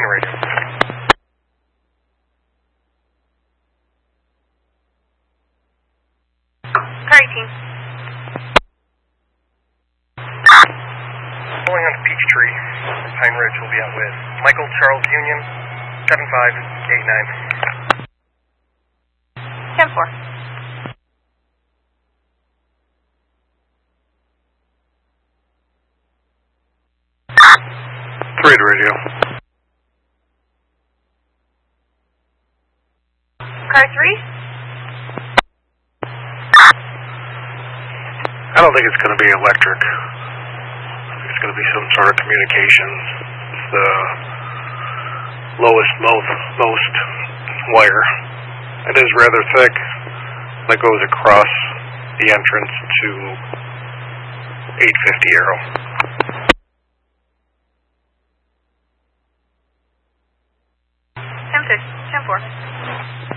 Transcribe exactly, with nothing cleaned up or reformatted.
radio. Car eighteen. Pulling on to Peachtree. Pine Ridge will be out with Michael Charles Union, seven five eight nine. ten four. Three to radio. Car three. I don't think it's going to be electric. I think it's going to be some sort of communications. It's the lowest, most, most wire. It is rather thick. That goes across the entrance to eight fifty Arrow. ten four.